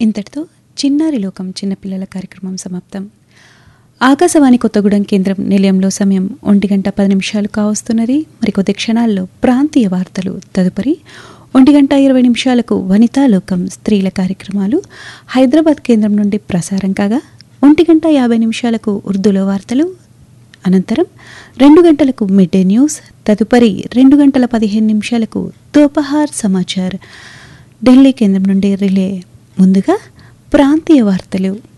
ఇంతటితో చిన్నారి లోకం చిన్నపిల్లల కార్యక్రమం సమాప్తం. ఆకాశవాణి కొత్తగూడెం కేంద్రం నిలయంలో సమయం 1:10 కావస్తున్నది. మరికొద్ది క్షణాల్లో ప్రాంతీయ వార్తలు. తదుపరి 1:20 వనితా లోకం స్త్రీల కార్యక్రమాలు హైదరాబాద్ కేంద్రం నుండి ప్రసారం కాగా 1:50 ఉర్దూలో వార్తలు. అనంతరం 2 గంటలకు మిడ్ డే న్యూస్. తదుపరి 2:15 దోపహార్ సమాచార్ ఢిల్లీ కేంద్రం నుండి రిలే. ముందుగా ప్రాంతీయ వార్తలు.